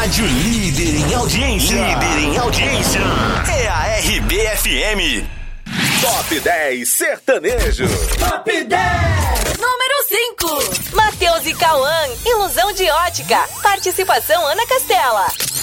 Rádio líder em audiência. Líder em audiência. É a RBFM. Top 10 sertanejo. Top 10. Número 5. Matheus e Cauã, Ilusão de Ótica. Participação Ana Castela.